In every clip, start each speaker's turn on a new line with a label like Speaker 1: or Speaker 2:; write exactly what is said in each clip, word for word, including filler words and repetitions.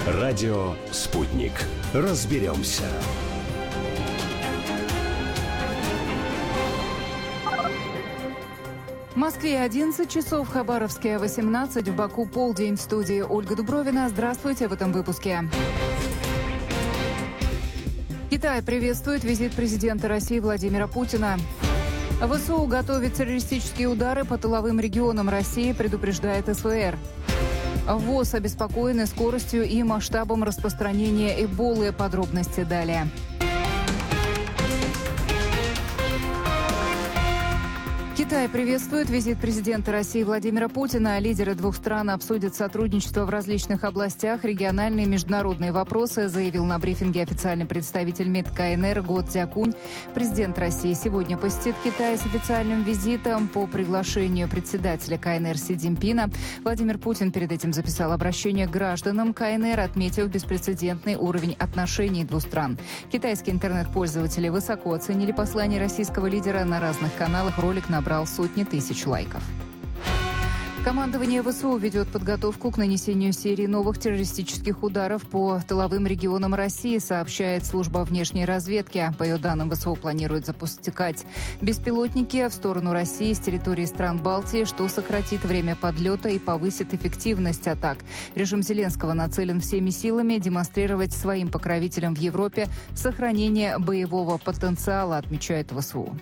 Speaker 1: Радио «Спутник». Разберемся.
Speaker 2: В Москве одиннадцать часов, в Хабаровске восемнадцать, в Баку полдень. В студии Ольга Дубровина. Здравствуйте в этом выпуске. Китай приветствует визит президента России Владимира Путина. ВСУ готовит террористические удары по тыловым регионам России, предупреждает СВР. ВОЗ обеспокоены скоростью и масштабом распространения эболы. Подробности далее. Китай приветствует визит президента России Владимира Путина. Лидеры двух стран обсудят сотрудничество в различных областях, региональные и международные вопросы, заявил на брифинге официальный представитель МИД КНР Го Цзякунь. Президент России сегодня посетит Китай с официальным визитом по приглашению председателя КНР Си Цзиньпина. Владимир Путин перед этим записал обращение к гражданам КНР, отметив беспрецедентный уровень отношений двух стран. Китайские интернет-пользователи высоко оценили послание российского лидера. На разных каналах ролик набрал сотни тысяч лайков. Командование ВСУ ведет подготовку к нанесению серии новых террористических ударов по тыловым регионам России, сообщает служба внешней разведки. По ее данным, ВСУ планирует запускать беспилотники в сторону России с территории стран Балтии, что сократит время подлета и повысит эффективность атак. Режим Зеленского нацелен всеми силами демонстрировать своим покровителям в Европе сохранение боевого потенциала, отмечает ВСУ.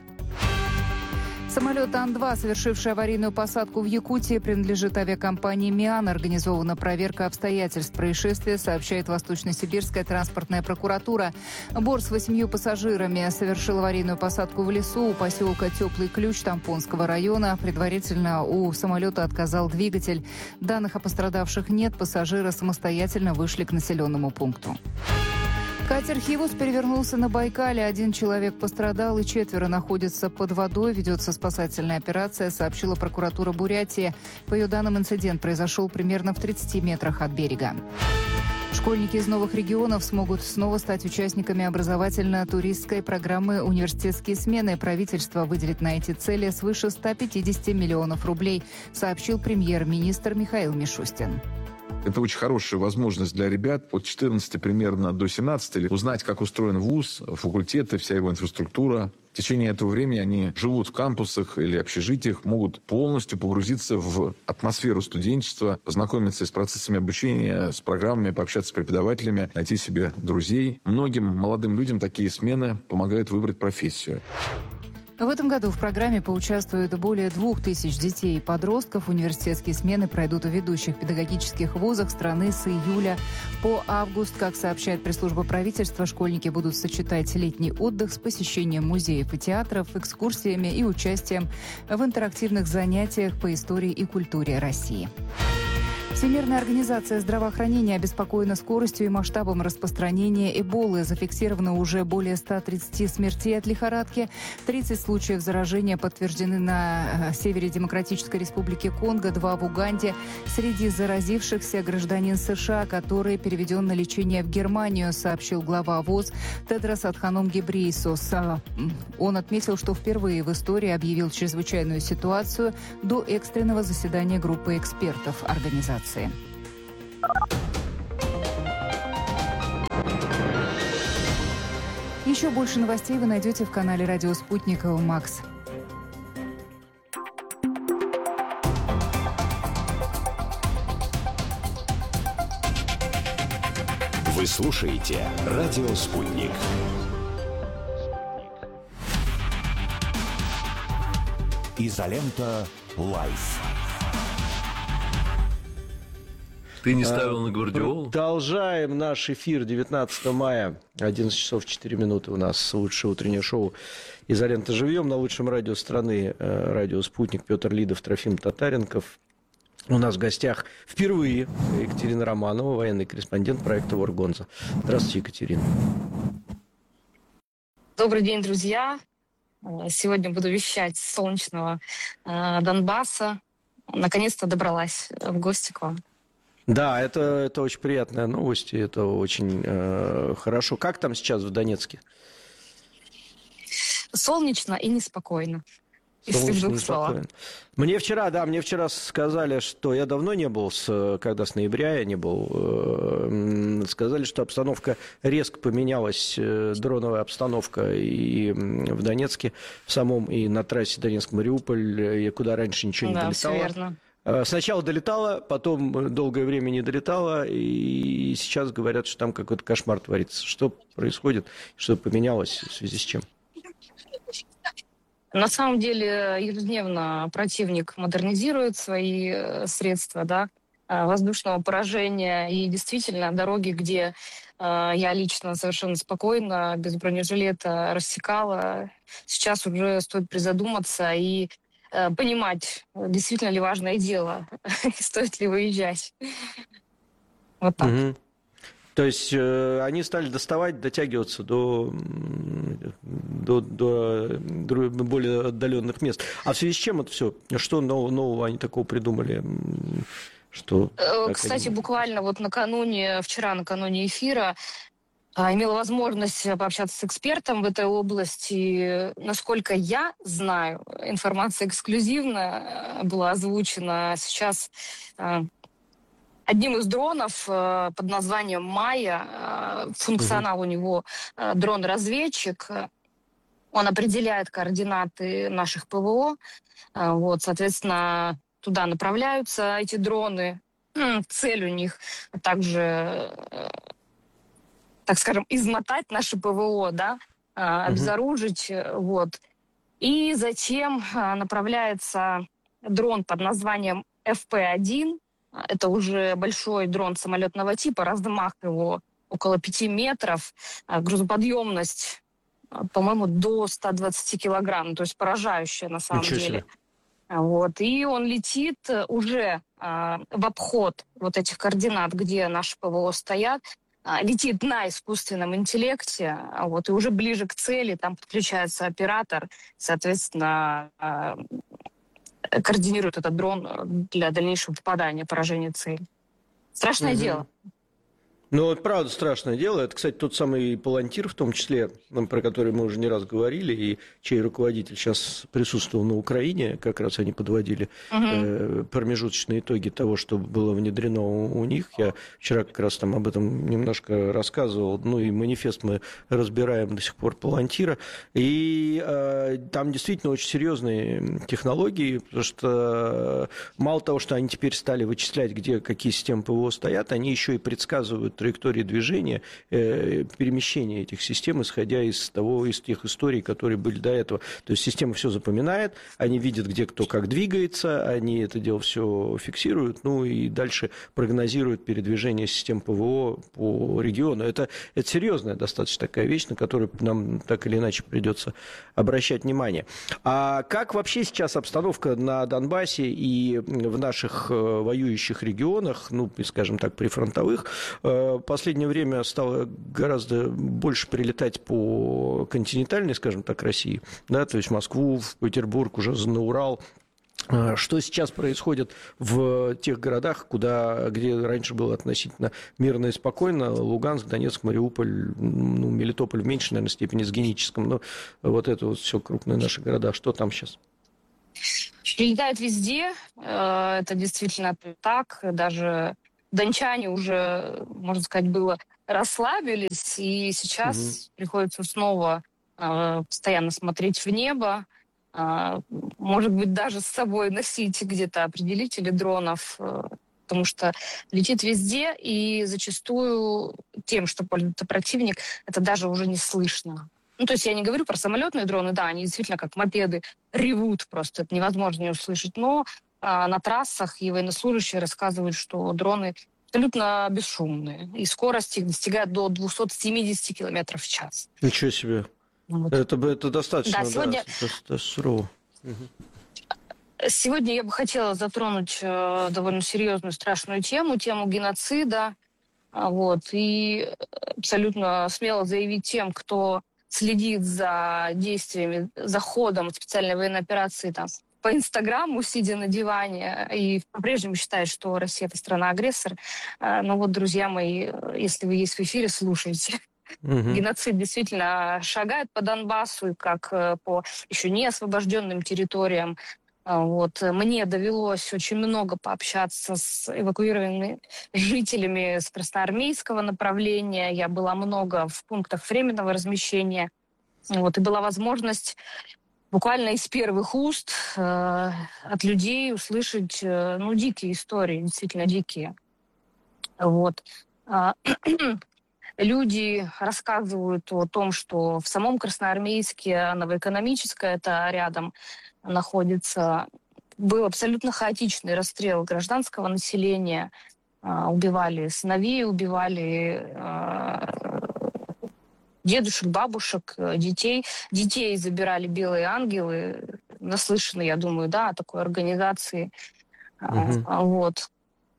Speaker 2: Самолет Ан два, совершивший аварийную посадку в Якутии, принадлежит авиакомпании «Миан». Организована проверка обстоятельств происшествия, сообщает Восточно-Сибирская транспортная прокуратура. Борт с восемью пассажирами совершил аварийную посадку в лесу у поселка Теплый Ключ Тампонского района. Предварительно у самолета отказал двигатель. Данных о пострадавших нет. Пассажиры самостоятельно вышли к населенному пункту. Катер «Хивус» перевернулся на Байкале. Один человек пострадал и четверо находятся под водой. Ведется спасательная операция, сообщила прокуратура Бурятии. По ее данным, инцидент произошел примерно в тридцати метрах от берега. Школьники из новых регионов смогут снова стать участниками образовательно-туристской программы «Университетские смены». Правительство выделит на эти цели свыше ста пятидесяти миллионов рублей, сообщил премьер-министр Михаил Мишустин.
Speaker 3: Это очень хорошая возможность для ребят от четырнадцати примерно до семнадцати узнать, как устроен вуз, факультеты, вся его инфраструктура. В течение этого времени они живут в кампусах или общежитиях, могут полностью погрузиться в атмосферу студенчества, познакомиться с процессами обучения, с программами, пообщаться с преподавателями, найти себе друзей. Многим молодым людям такие смены помогают выбрать профессию.
Speaker 2: В этом году в программе поучаствуют более двух тысяч детей и подростков. Университетские смены пройдут в ведущих педагогических вузах страны с июля по август. Как сообщает пресс-служба правительства, школьники будут сочетать летний отдых с посещением музеев и театров, экскурсиями и участием в интерактивных занятиях по истории и культуре России. Всемирная организация здравоохранения обеспокоена скоростью и масштабом распространения эболы. Зафиксировано уже более ста тридцати смертей от лихорадки. тридцать случаев заражения подтверждены на севере Демократической Республики Конго, два в Уганде. Среди заразившихся гражданин США, который переведен на лечение в Германию, сообщил глава ВОЗ Тедрос Адханом Гебрейесус. Он отметил, что впервые в истории объявил чрезвычайную ситуацию до экстренного заседания группы экспертов организации. Еще больше новостей вы найдете в канале «Радио Спутник» Макс.
Speaker 1: Вы слушаете «Радио Спутник». Изолента Лайф.
Speaker 4: Ты не ставил на Гвардиолу?
Speaker 5: Продолжаем наш эфир девятнадцатого мая, одиннадцать часов четыре минуты у нас лучшее утреннее шоу «Изолента живьем» на лучшем радио страны, радио «Спутник». Петр Лидов, Трофим Татаренков. У нас в гостях впервые Екатерина Романова, военный корреспондент проекта «Воргонза». Здравствуйте, Екатерина.
Speaker 6: Добрый день, друзья. Сегодня буду вещать с солнечного Донбасса. Наконец-то добралась в гости к вам.
Speaker 5: Да, это, это очень приятная новость, и это очень э, хорошо. Как там сейчас в Донецке?
Speaker 6: Солнечно и неспокойно. Если в
Speaker 5: Солнечно,
Speaker 6: двух словах.
Speaker 5: спокойно. Мне вчера, да, мне вчера сказали, что я давно не был, с, когда с ноября я не был, э, сказали, что обстановка резко поменялась, э, дроновая обстановка и в Донецке в самом, и на трассе Донецк-Мариуполь, и куда раньше ничего не
Speaker 6: Да,
Speaker 5: долетало.
Speaker 6: все верно.
Speaker 5: Э, Сначала долетало, потом долгое время не долетало, и сейчас говорят, что там какой-то кошмар творится. Что происходит, что поменялось, в связи с чем?
Speaker 6: На самом деле ежедневно противник модернизирует свои э, средства, да, э, воздушного поражения. И действительно дороги, где э, я лично совершенно спокойно, без бронежилета рассекала, сейчас уже стоит призадуматься и э, понимать, действительно ли важное дело, и стоит ли выезжать. Вот так.
Speaker 5: Мгм. То есть э, они стали доставать, дотягиваться до, м, до, до дру- более отдаленных мест. А в связи с чем это все? Что нов- нового они такого придумали? М, Что,
Speaker 6: Э,
Speaker 5: как
Speaker 6: Кстати,
Speaker 5: они-
Speaker 6: буквально вот накануне, вчера накануне эфира а, имела возможность пообщаться с экспертом в этой области. Насколько я знаю, информация эксклюзивно э, была озвучена сейчас э, одним из дронов э, под названием «Майя». Э, Функционал у него э, дрон-разведчик. Э, Он определяет координаты наших ПВО. Э, Вот, соответственно, туда направляются эти дроны. М, Цель у них также, э, так скажем, измотать наше ПВО, да, э, обезоружить. э, Вот. И затем э, направляется дрон под названием эф пэ один. Это уже большой дрон самолетного типа, размах его около пяти метров, а грузоподъемность, а, по-моему, до ста двадцати килограмм, то есть поражающая на самом
Speaker 5: Ничего
Speaker 6: деле.
Speaker 5: себе.
Speaker 6: А Вот. И он летит э, уже а, в обход вот этих координат, где наши ПВО стоят, а, летит на искусственном интеллекте, а вот, и уже ближе к цели, там подключается оператор, соответственно, а, координирует этот дрон э, для дальнейшего попадания, поражения цели. Страшное
Speaker 5: Мгм.
Speaker 6: дело.
Speaker 5: Ну, это правда страшное дело. Это, кстати, тот самый Палантир, в том числе, м, про который мы уже не раз говорили, и чей руководитель сейчас присутствовал на Украине. Как раз они подводили
Speaker 6: Мгм.
Speaker 5: э, промежуточные итоги того, что было внедрено у, у них. Я вчера как раз там об этом немножко рассказывал. Ну, и манифест мы разбираем до сих пор Палантира. И э, там действительно очень серьезные технологии, потому что э, мало того, что они теперь стали вычислять, где какие системы ПВО стоят, они еще и предсказывают траектории движения, э, перемещения этих систем, исходя из того, из тех историй, которые были до этого. То есть система все запоминает, они видят, где кто как двигается, они это дело все фиксируют, ну и дальше прогнозируют передвижение систем ПВО по региону. Это, это серьезная достаточно такая вещь, на которую нам так или иначе придется обращать внимание. А как вообще сейчас обстановка на Донбассе и в наших э, воюющих регионах, ну, скажем так, прифронтовых? Э, В последнее время стало гораздо больше прилетать по континентальной, скажем так, России, да, то есть в Москву, в Петербург, уже на Урал. Э, Что сейчас происходит в тех городах, куда, где раньше было относительно мирно и спокойно? Луганск, Донецк, Мариуполь, ну, Мелитополь в меньшей, наверное, степени с Геническом, но вот это вот все крупные наши города. Что там сейчас?
Speaker 6: Прилетают везде. э, Это действительно так. Даже дончане уже, можно сказать, было расслабились, и сейчас
Speaker 5: Мгм.
Speaker 6: приходится снова э, постоянно смотреть в небо. А, Может быть, даже с собой носить где-то определители дронов, э, потому что летит везде, и зачастую тем, что пользуется противник, это даже уже не слышно. Ну, то есть я не говорю про самолетные дроны, да, они действительно как мопеды ревут просто, это невозможно не услышать, но а, на трассах и военнослужащие рассказывают, что дроны абсолютно бесшумные, и скорость их достигает до двухсот семидесяти километров в час.
Speaker 5: Ничего себе.
Speaker 6: Вот.
Speaker 5: Это, бы- это достаточно,
Speaker 6: Да,
Speaker 5: да,
Speaker 6: сегодня-
Speaker 5: это- это сурово.
Speaker 6: Сегодня я бы хотела затронуть э, довольно серьезную, страшную тему, тему геноцида. А, Вот, и абсолютно смело заявить тем, кто следит за действиями, за ходом специальной военной операции там, по Инстаграму, сидя на диване, и по-прежнему считает, что Россия — это страна-агрессор. Э, Ну вот, друзья мои, э, если вы есть в эфире, слушайте. Угу. Геноцид действительно шагает по Донбассу, как по еще не освобожденным территориям. Вот. Мне довелось очень много пообщаться с эвакуированными жителями с красноармейского направления. Я была много в пунктах временного размещения. Вот. И была возможность буквально из первых уст э, от людей услышать э, ну, дикие истории, действительно дикие. Вот. Люди рассказывают о том, что в самом Красноармейске, Новоэкономическое, это рядом находится, был абсолютно хаотичный расстрел гражданского населения. Убивали сыновей, убивали дедушек, бабушек, детей. Детей забирали белые ангелы. Наслышаны, я думаю, да, о такой организации. Угу. Вот.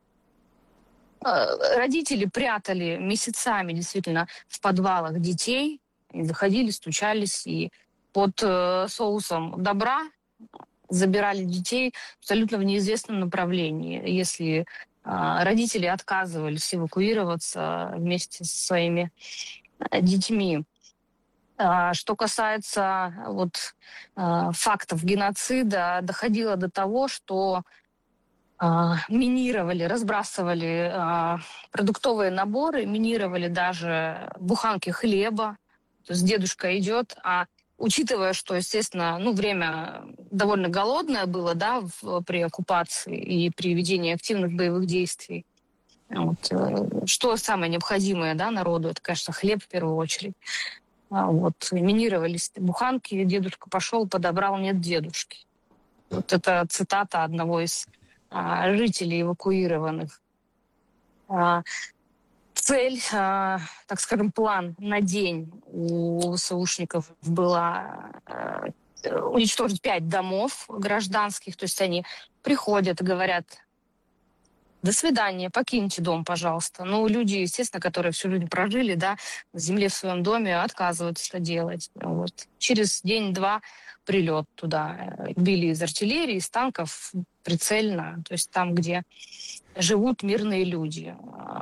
Speaker 6: Родители прятали месяцами действительно в подвалах детей. И заходили, стучались и под э, соусом добра забирали детей абсолютно в неизвестном направлении. Если э, родители отказывались эвакуироваться вместе со своими э, детьми. А что касается вот, э, фактов геноцида, доходило до того, что э, минировали, разбрасывали э, продуктовые наборы, минировали даже буханки хлеба. То есть дедушка идет, а учитывая, что, естественно, ну, время довольно голодное было, да, в, при оккупации и при ведении активных боевых действий. Вот, что самое необходимое, да, народу, это, конечно, хлеб в первую очередь. Вот, минировались буханки, дедушка пошел, подобрал, нет дедушки. Вот это цитата одного из а, жителей эвакуированных. А, Цель, э, так скажем, план на день у ВСУшников была э, уничтожить пять домов гражданских. То есть они приходят и говорят: до свидания, покиньте дом, пожалуйста. Ну, люди, естественно, которые всю жизнь прожили, да, на земле в своем доме, отказываются это делать. Вот. Через день-два прилет туда. Били из артиллерии, из танков прицельно. То есть там, где живут мирные люди.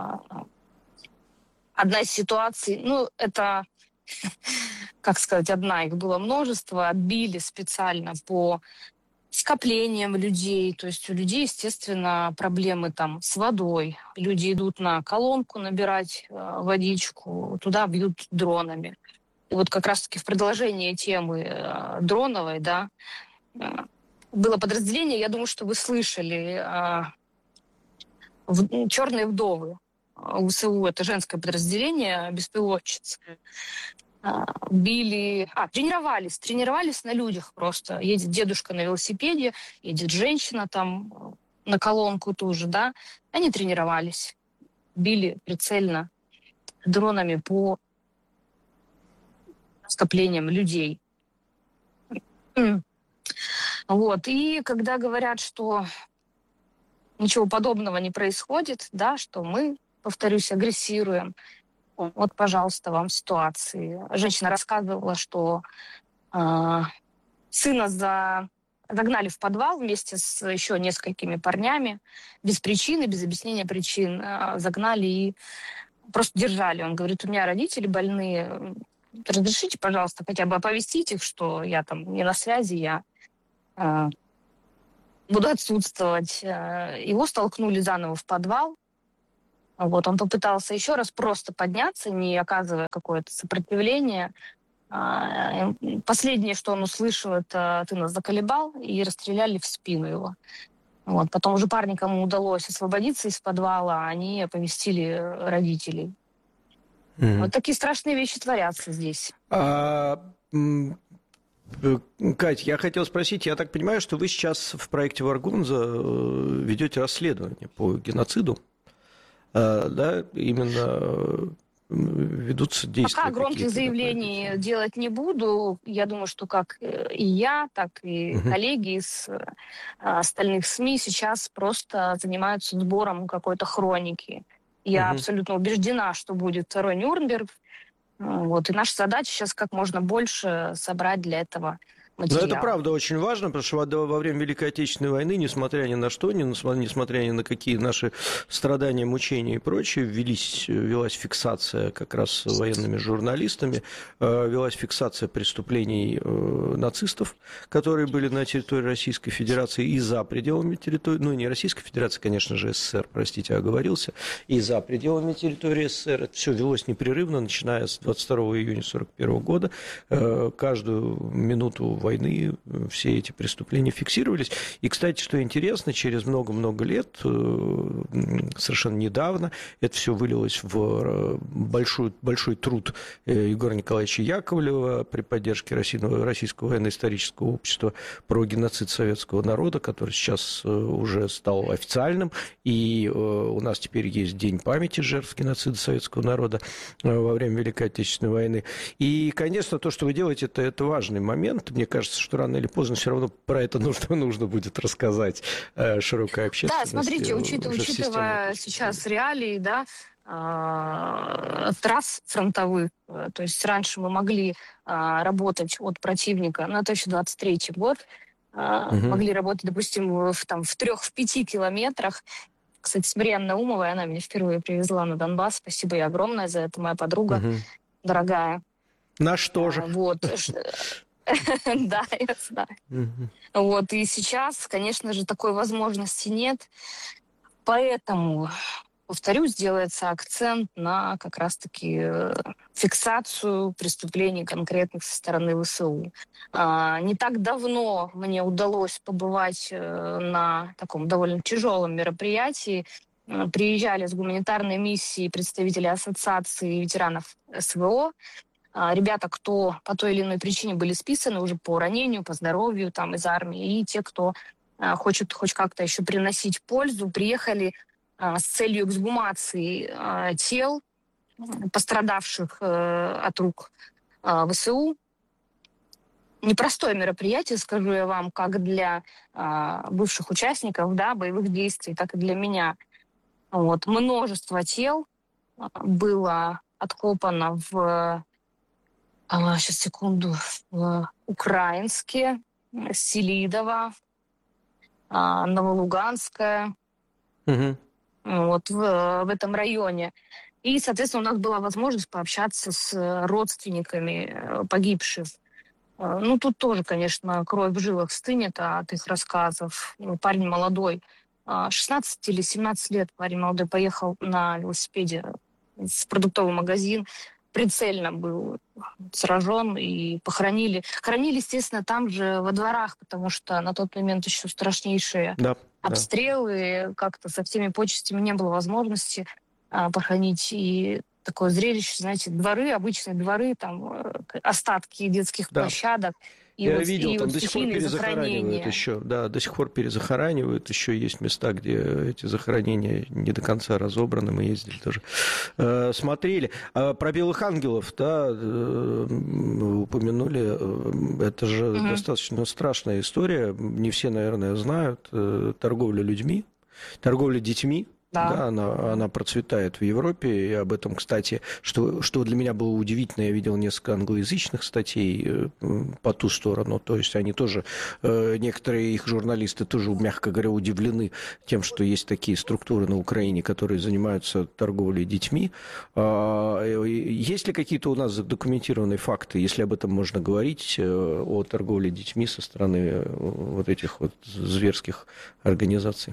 Speaker 6: Одна из ситуаций, ну, это, как сказать, одна, их было множество, отбили специально по скоплениям людей. То есть у людей, естественно, проблемы там с водой. Люди идут на колонку набирать э, водичку, туда бьют дронами. И вот как раз-таки в продолжении темы э, дроновой, да, э, было подразделение, я думаю, что вы слышали, э, в, «Черные вдовы». ВСУ, это женское подразделение, беспилотчицы. Били... А, тренировались. Тренировались на людях просто. Едет дедушка на велосипеде, едет женщина там на колонку тоже, да. Они тренировались. Били прицельно дронами по скоплениям людей. Вот. И когда говорят, что ничего подобного не происходит, да, что мы, повторюсь, агрессируем. Вот, пожалуйста, вам ситуации. Женщина рассказывала, что э, сына за... загнали в подвал вместе с еще несколькими парнями. Без причины, без объяснения причин. Э, загнали и просто держали. Он говорит: у меня родители больные. Разрешите, пожалуйста, хотя бы оповестить их, что я там не на связи, я э, буду отсутствовать. Его столкнули заново в подвал. Вот, он попытался еще раз просто подняться, не оказывая какое-то сопротивление. Последнее, что он услышал, это: ты нас заколебал, и расстреляли в спину его. Вот, потом уже парни, кому удалось освободиться из подвала, они оповестили родителей. Mm-hmm. Вот такие страшные вещи творятся здесь.
Speaker 5: А, Кать, я хотел спросить, я так понимаю, что вы сейчас в проекте Варгунза ведете расследование по геноциду? Да, именно ведутся действия.
Speaker 6: Пока громких заявлений да, делать не буду. Я думаю, что как и я, так и угу. коллеги из остальных СМИ сейчас просто занимаются сбором какой-то хроники. Я угу. абсолютно убеждена, что будет второй Нюрнберг. Вот. И наша задача сейчас как можно больше собрать для этого материала.
Speaker 5: Но это правда очень важно, потому что во, во время Великой Отечественной войны, несмотря ни на что, несмотря ни на какие наши страдания, мучения и прочее, велись, велась фиксация как раз военными журналистами, велась фиксация преступлений нацистов, которые были на территории Российской Федерации и за пределами территории, ну не Российской Федерации, конечно же, СССР, простите, оговорился, и за пределами территории СССР. Это все велось непрерывно, начиная с двадцать второго июня сорок первого года. Каждую минуту войны все эти преступления фиксировались. И, кстати, что интересно, через много-много лет, совершенно недавно, это все вылилось в большой, большой труд Егора Николаевича Яковлева при поддержке Российского, Российского военно-исторического общества про геноцид советского народа, который сейчас уже стал официальным. И у нас теперь есть День памяти жертв геноцида советского народа во время Великой Отечественной войны. И, конечно, то, что вы делаете, это, это важный момент. Мне кажется, что рано или поздно все равно про это нужно, нужно будет рассказать э, широкой общественности.
Speaker 6: Да, смотрите, учитывая, учитывая сейчас реалии, да, э, трасс фронтовых, э, то есть раньше мы могли э, работать от противника на две тысячи двадцать третий год, э, угу. могли работать, допустим, в, там, в трех, в пяти километрах. Кстати, Марьяна Наумовая, она меня впервые привезла на Донбасс. Спасибо ей огромное за это, моя подруга, угу. дорогая.
Speaker 5: Наш тоже.
Speaker 6: Вот. Да, я знаю. Вот, и сейчас, конечно же, такой возможности нет. Поэтому, повторюсь, делается акцент на как раз-таки фиксацию преступлений конкретных со стороны ВСУ. Не так давно мне удалось побывать на таком довольно тяжелом мероприятии. Приезжали с гуманитарной миссией представители ассоциации ветеранов СВО. Ребята, кто по той или иной причине были списаны уже по ранению, по здоровью там, из армии, и те, кто а, хочет хоть как-то еще приносить пользу, приехали а, с целью эксгумации а, тел, пострадавших а, от рук а, ВСУ. Непростое мероприятие, скажу я вам, как для а, бывших участников, да, боевых действий, так и для меня. Вот. Множество тел было откопано в... А, сейчас, секунду. В Украинске, Селидово, а, Новолуганское. Угу. Вот в, в этом районе. И, соответственно, у нас была возможность пообщаться с родственниками погибших. Ну, тут тоже, конечно, кровь в жилах стынет от их рассказов. Парень молодой, шестнадцать или семнадцать лет, парень молодой поехал на велосипеде в продуктовый магазин, прицельно был сражен и похоронили. Хоронили, естественно, там же во дворах, потому что на тот момент еще страшнейшие да, обстрелы. Да. Как-то со всеми почестями не было возможности а, похоронить. И такое зрелище, знаете, дворы, обычные дворы, там остатки детских да. площадок. И
Speaker 5: Я
Speaker 6: вот,
Speaker 5: видел,
Speaker 6: и
Speaker 5: там
Speaker 6: вот
Speaker 5: до сих пор перезахоранивают еще. Да, до сих пор перезахоранивают. Еще есть места, где эти захоронения не до конца разобраны. Мы ездили тоже. Э, смотрели. А про белых ангелов, да, вы упомянули. Это же угу. достаточно страшная история. Не все, наверное, знают. Торговля людьми, торговля детьми. Да, да она, она процветает в Европе, и об этом, кстати, что, что для меня было удивительно, я видел несколько англоязычных статей по ту сторону, то есть они тоже, некоторые их журналисты тоже, мягко говоря, удивлены тем, что есть такие структуры на Украине, которые занимаются торговлей детьми. Есть ли какие-то у нас задокументированные факты, если об этом можно говорить, о торговле детьми со стороны вот этих вот зверских организаций?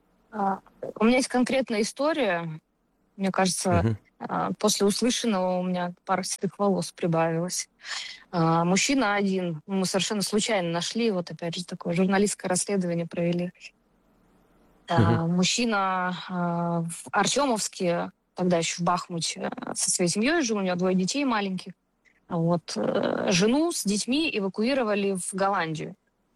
Speaker 6: У меня есть конкретная история. Мне кажется, uh-huh. после услышанного у меня пара седых волос прибавилось. Мужчина один. Мы совершенно случайно нашли. Вот опять же такое журналистское расследование провели. Uh-huh. Мужчина в Артемовске, тогда еще в Бахмуте, со своей семьей жил. У него двое детей маленьких. Вот. Жену с детьми эвакуировали в Голландию.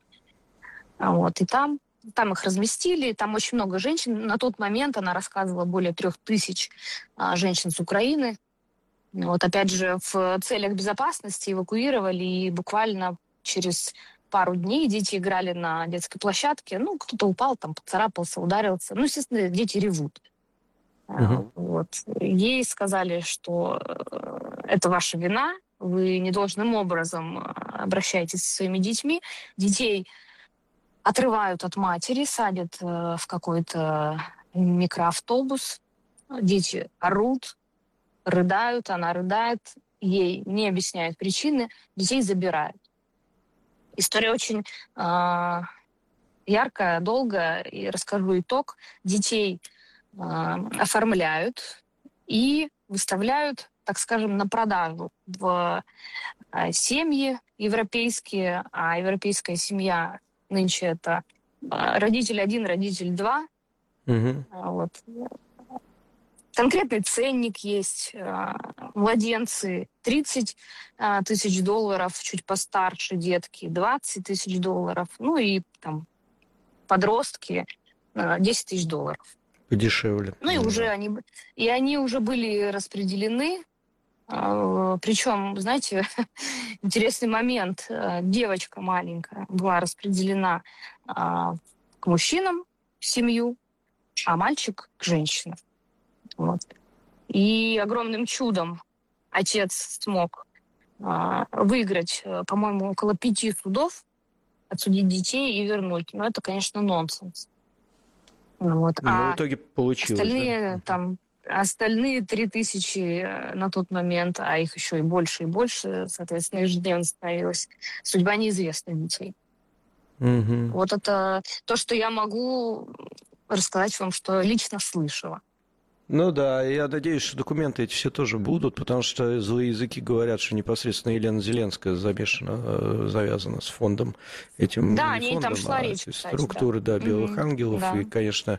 Speaker 6: Вот. И там Там их разместили, там очень много женщин. На тот момент она рассказывала более трех тысяч а, женщин с Украины. Вот опять же в целях безопасности эвакуировали, и буквально через пару дней дети играли на детской площадке. Ну, кто-то упал, там поцарапался, ударился. Ну, естественно, дети ревут. Uh-huh. Вот. Ей сказали, что это ваша вина, вы недолжным образом обращаетесь со своими детьми. Детей отрывают от матери, садят в какой-то микроавтобус. Дети орут, рыдают, она рыдает, ей не объясняют причины, детей забирают. История очень э, яркая, долгая, и расскажу итог. Детей э, оформляют и выставляют, так скажем, на продажу в э, семьи европейские, а европейская семья нынче это э, родитель один, родитель два.
Speaker 5: Угу.
Speaker 6: Вот. Конкретный ценник есть. Младенцы тридцать тысяч долларов, чуть постарше детки двадцать тысяч долларов. Ну и там подростки десять тысяч долларов.
Speaker 5: Подешевле.
Speaker 6: Ну и
Speaker 5: mm-hmm.
Speaker 6: уже они, и они уже были распределены. Причем, знаете, интересный момент. Девочка маленькая была распределена к мужчинам в семью, а мальчик к женщинам. Вот. И огромным чудом отец смог а, выиграть, по-моему, около пяти судов, отсудить детей и вернуть. Но это, конечно, нонсенс. Вот.
Speaker 5: Но
Speaker 6: а
Speaker 5: в итоге получилось.
Speaker 6: Остальные,
Speaker 5: да?
Speaker 6: там, остальные три тысячи на тот момент, а их еще и больше и больше, соответственно, ежедневно становилась, судьба неизвестных детей.
Speaker 5: Угу.
Speaker 6: Вот это то, что я могу рассказать вам, что лично слышала.
Speaker 5: Ну да, я надеюсь, что документы эти все тоже будут, потому что злые языки говорят, что непосредственно Елена Зеленская замешана, завязана с фондом этим.
Speaker 6: Да,
Speaker 5: не
Speaker 6: о ней
Speaker 5: фондом,
Speaker 6: там шла
Speaker 5: а
Speaker 6: речь, кстати,
Speaker 5: структуры, да,
Speaker 6: да.
Speaker 5: белых
Speaker 6: угу.
Speaker 5: ангелов.
Speaker 6: Да.
Speaker 5: И, конечно,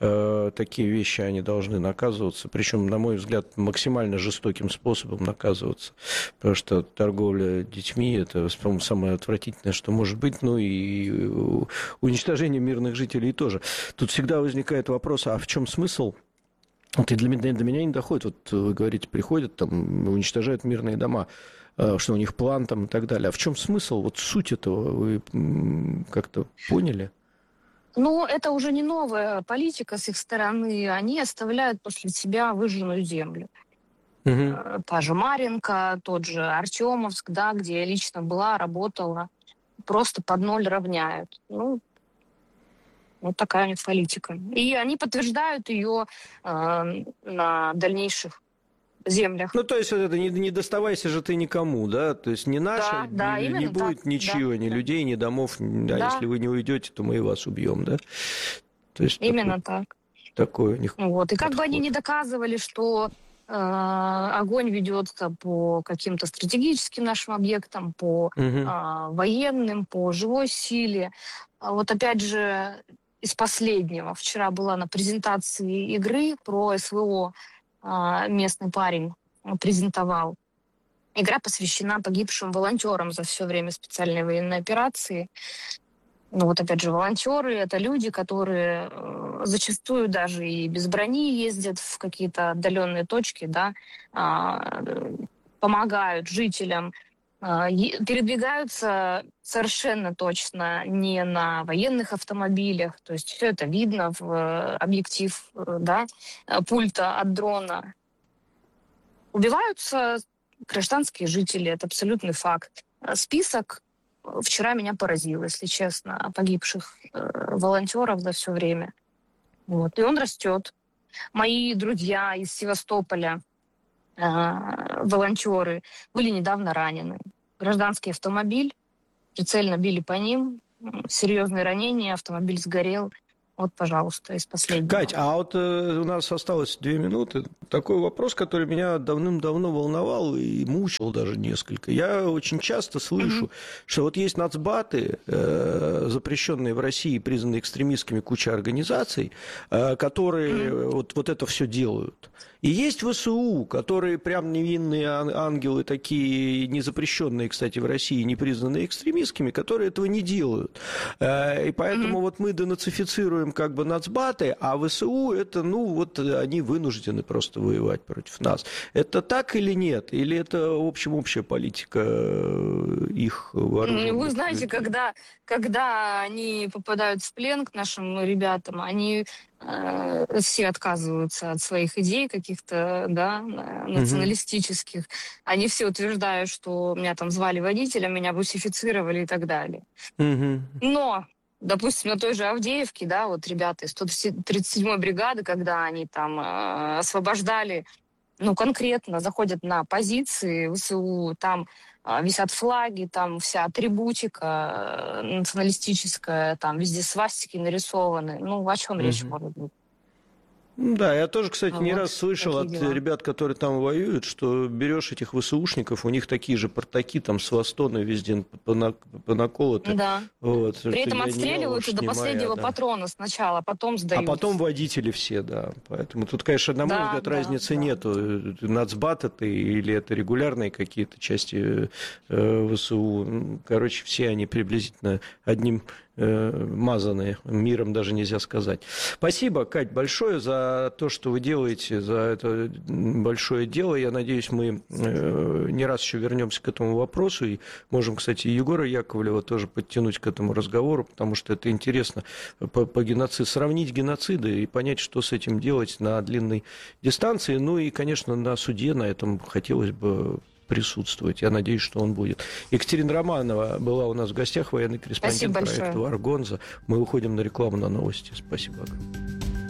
Speaker 5: такие вещи, они должны наказываться. Причем, на мой взгляд, максимально жестоким способом наказываться. Потому что торговля детьми – это, по-моему, самое отвратительное, что может быть. Ну и уничтожение мирных жителей тоже. Тут всегда возникает вопрос, а в чем смысл? Вот и для меня, до меня не доходит. Вот вы говорите, приходят, там, уничтожают мирные дома, что у них план там и так далее. А в чем смысл? Вот суть этого вы как-то поняли?
Speaker 6: Ну, это уже не новая политика с их стороны. Они оставляют после себя выжженную землю.
Speaker 5: Угу.
Speaker 6: Та же Марьинка, тот же Артемовск, да, где я лично была, работала. Просто под ноль равняют. Ну, вот такая у них политика. И они подтверждают ее э, на дальнейших землях.
Speaker 5: Ну, то есть, вот это не, не доставайся же ты никому, да? То есть, не наша,
Speaker 6: да, да,
Speaker 5: не, не будет
Speaker 6: так.
Speaker 5: ничего,
Speaker 6: да,
Speaker 5: ни
Speaker 6: да.
Speaker 5: людей, ни домов. Да,
Speaker 6: Да.
Speaker 5: если вы не уйдете, то мы и вас убьем, да? То есть,
Speaker 6: Именно
Speaker 5: такой,
Speaker 6: так.
Speaker 5: Такой у них
Speaker 6: Вот. И как
Speaker 5: подход.
Speaker 6: бы они не доказывали, что э, огонь ведется по каким-то стратегическим нашим объектам, по
Speaker 5: угу.
Speaker 6: э, военным, по живой силе. А вот опять же, из последнего. Вчера была на презентации игры про СВО. Местный парень презентовал. Игра посвящена погибшим волонтерам за все время специальной военной операции. Ну вот опять же, волонтеры — это люди, которые зачастую даже и без брони ездят в какие-то отдаленные точки, да, помогают жителям, передвигаются совершенно точно не на военных автомобилях, то есть все это видно в объектив, да, пульта от дрона. Убиваются гражданские жители, это абсолютный факт. Список вчера меня поразил, если честно, погибших волонтеров за все время. Вот. И он растет. Мои друзья из Севастополя, волонтеры, были недавно ранены. Гражданский автомобиль, прицельно били по ним, серьезные ранения, автомобиль сгорел. Вот, пожалуйста, из последнего.
Speaker 5: Кать, а вот э, у нас осталось две минуты. Такой вопрос, который меня давным-давно волновал и мучил даже несколько. Я очень часто слышу, mm-hmm. что вот есть нацбаты, э, запрещенные в России, признанные экстремистскими, куча организаций, э, которые mm-hmm. вот, вот это все делают. И есть ВСУ, которые прям невинные ангелы, такие незапрещенные, кстати, в России, не признанные экстремистскими, которые этого не делают. И поэтому mm-hmm. вот мы денацифицируем как бы нацбаты, а ВСУ это, ну, вот они вынуждены просто воевать против нас. Это так или нет? Или это, в общем, общая политика их вооруженных?
Speaker 6: Вы знаете, когда, когда они попадают в плен к нашим ребятам, они э, все отказываются от своих идей каких-то, да, националистических. Mm-hmm. Они все утверждают, что меня там звали водителем, меня русифицировали и так далее. Mm-hmm. Но, допустим, на той же Авдеевке, да, вот ребята из сто тридцать седьмой бригады, когда они там э, освобождали, ну, конкретно заходят на позиции ВСУ, там э, висят флаги, там вся атрибутика э, националистическая, там везде свастики нарисованы. Ну, о чем mm-hmm. речь может быть?
Speaker 5: Да, я тоже, кстати,
Speaker 6: а
Speaker 5: не
Speaker 6: вот
Speaker 5: раз слышал от
Speaker 6: дела.
Speaker 5: ребят, которые там воюют, что берешь этих ВСУшников, у них такие же портаки, там с Востоной везде понаколоты.
Speaker 6: Да.
Speaker 5: Вот,
Speaker 6: при этом отстреливают до последнего моя, патрона да. сначала, потом сдают.
Speaker 5: А потом водители все, да. Поэтому тут, конечно, на мой да, взгляд, да, разницы да. нету. Нацбат это или это регулярные какие-то части э, ВСУ. Короче, все они приблизительно одним мазанные, миром даже нельзя сказать. Спасибо, Кать, большое за то, что вы делаете, за это большое дело. Я надеюсь, мы не раз еще вернемся к этому вопросу и можем, кстати, Егора Яковлева тоже подтянуть к этому разговору, потому что это интересно по, по геноциду, сравнить геноциды и понять, что с этим делать на длинной дистанции. Ну и, конечно, на суде на этом хотелось бы присутствовать. Я надеюсь, что он будет. Екатерина Романова была у нас в гостях, военный корреспондент проекта «Варгонза». Мы уходим на рекламу, на новости. Спасибо огромное.